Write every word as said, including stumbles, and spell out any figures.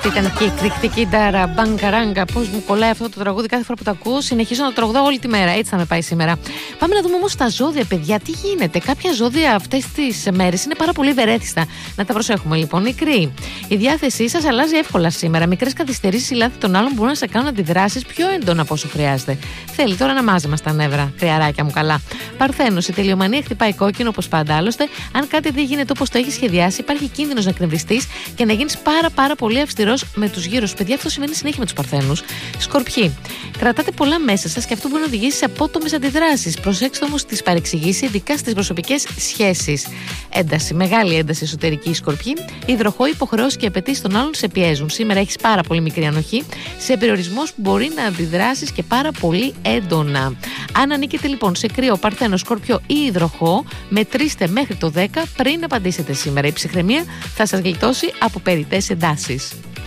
Αυτή ήταν και η εκρηκτική ντάρα μπαγκαράγκα. Πώς μου κολλάει αυτό το τραγούδι κάθε φορά που το ακούω. Συνεχίζω να το τραγουδάω όλη τη μέρα. Έτσι θα με πάει σήμερα. Πάμε να δούμε όμως τα ζώδια, παιδιά. Τι γίνεται. Κάποια ζώδια αυτές τις μέρες είναι πάρα πολύ ευερέθιστα. Να τα προσέχουμε λοιπόν. Νικροί. Η διάθεσή σας αλλάζει εύκολα σήμερα. Μικρές καθυστερήσεις ή λάθη των άλλων μπορούν να σε κάνουν αντιδράσεις πιο έντονα από όσο χρειάζεται. Θέλει τώρα να μάζεμα στα νεύρα. Χρειαράκια μου καλά. Παρθένος. Η τελειομανία χτυπάει κόκκινο όπως πάντα. Άλλωστε, αν κάτι δεν γίνεται όπως το έχεις σχεδιάσει, υπάρχει κίνδυνος να εκνευριστείς και να γίνεις πάρα πάρα πολύ αυστηρός με τους γύρω σου. Παιδιά, αυτό συμβαίνει συνέχεια με τους Παρθένους. Σκορπιοί. Κρατάτε πολλά μέσα σας και αυτό μπορεί να οδηγήσει σε απότομες αντιδράσεις. Προσέξτε όμως τις παρεξηγήσεις, ειδικά στις προσωπικές σχέσεις. Ένταση, μεγάλη ένταση εσωτερική. Σκορπιοί. Υδροχόοι, υποχρεώσεις και απαιτήσεις των άλλων σε πιέζουν. Σήμερα έχεις πάρα πολύ μικρή ανοχή σε περιορισμούς που μπορεί να αντιδράσεις και πάρα πολύ έντονα. Αν ανήκετε λοιπόν σε κρύο, Παρθένο, Σκορπιό ή Υδροχό, μετρήστε μέχρι το δέκα πριν απαντήσετε σήμερα. Η ψυχραιμία θα σας γλιτώσει από περιττές εντάσεις.